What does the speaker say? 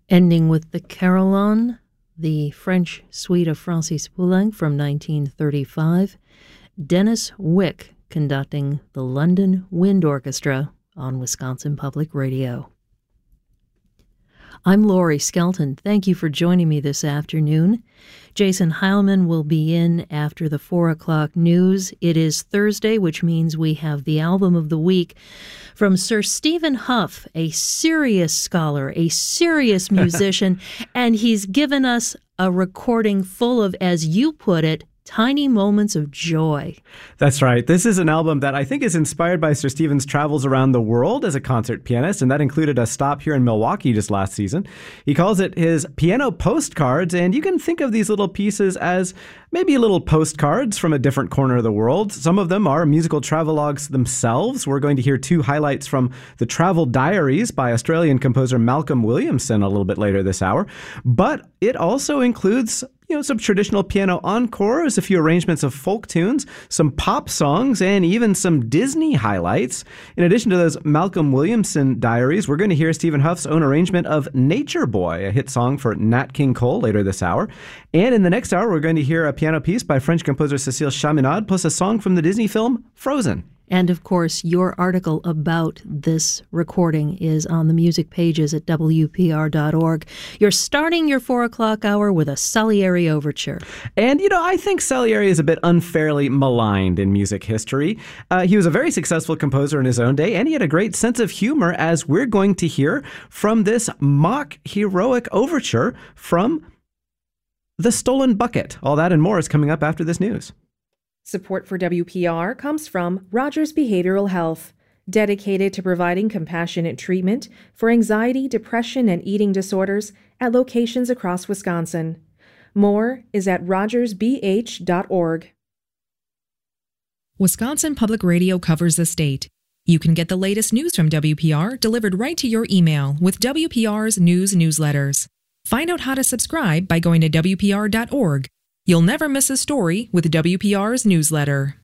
Ending with the Carillon, the French suite of Francis Poulenc from 1935. Dennis Wick conducting the London Wind Orchestra on Wisconsin Public Radio. I'm Lori Skelton. Thank you for joining me this afternoon. Jason Heilman will be in after the 4 o'clock news. It is Thursday, which means we have the album of the week from Sir Stephen Hough, a serious scholar, a serious musician, and he's given us a recording full of, as you put it, tiny moments of joy. That's right. This is an album that I think is inspired by Sir Stephen's travels around the world as a concert pianist, and that included a stop here in Milwaukee just last season. He calls it his piano postcards, and you can think of these little pieces as maybe little postcards from a different corner of the world. Some of them are musical travelogues themselves. We're going to hear two highlights from the Travel Diaries by Australian composer Malcolm Williamson a little bit later this hour. But it also includes some traditional piano encores, a few arrangements of folk tunes, some pop songs, and even some Disney highlights. In addition to those Malcolm Williamson diaries, we're going to hear Stephen Hough's own arrangement of Nature Boy, a hit song for Nat King Cole later this hour. And in the next hour, we're going to hear a piano piece by French composer Cécile Chaminade, plus a song from the Disney film Frozen. And, of course, your article about this recording is on the music pages at WPR.org. You're starting your 4 o'clock hour with a Salieri overture. And, I think Salieri is a bit unfairly maligned in music history. He was a very successful composer in his own day, and he had a great sense of humor, as we're going to hear from this mock heroic overture from The Stolen Bucket. All that and more is coming up after this news. Support for WPR comes from Rogers Behavioral Health, dedicated to providing compassionate treatment for anxiety, depression, and eating disorders at locations across Wisconsin. More is at rogersbh.org. Wisconsin Public Radio covers the state. You can get the latest news from WPR delivered right to your email with WPR's news newsletters. Find out how to subscribe by going to WPR.org. You'll never miss a story with WPR's newsletter.